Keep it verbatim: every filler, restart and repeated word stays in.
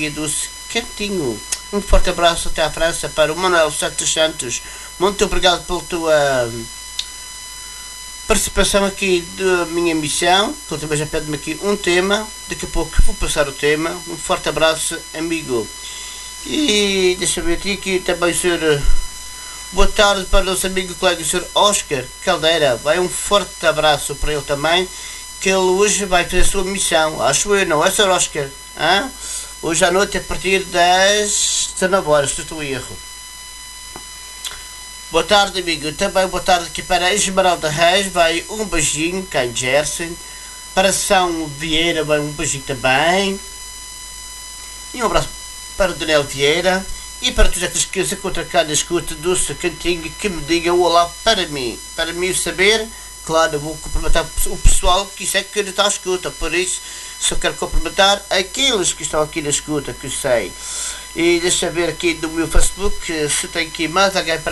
aqui do Cantinho. Um forte abraço até à França para o Manuel Santos Santos. Muito obrigado pela tua participação aqui da minha emissão. Tu também já pede-me aqui um tema. Daqui a pouco vou passar o tema. Um forte abraço, amigo. E deixa eu ver aqui também o senhor. Boa tarde para o nosso amigo e colega o senhor Oscar Caldeira. Vai um forte abraço para ele também, que ele hoje vai fazer a sua missão. Acho eu, não é, senhor Oscar? Hã? Hoje à noite a partir das dezenove horas, se estou em erro. Boa tarde, amigo. Também boa tarde aqui para a Esmeralda Reis. Vai um beijinho, cá em Gerson. Para São Vieira vai um beijinho também. E um abraço para o Daniel Vieira. E para todos aqueles que se encontram cá na escuta do seu Cantinho, que me digam olá para mim. Para mim saber, claro, eu vou cumprimentar o pessoal que isso é que está à escuta. Por isso, só quero cumprimentar aqueles que estão aqui na escuta, que eu sei. E deixa eu ver aqui no meu Facebook se tem aqui mais alguém para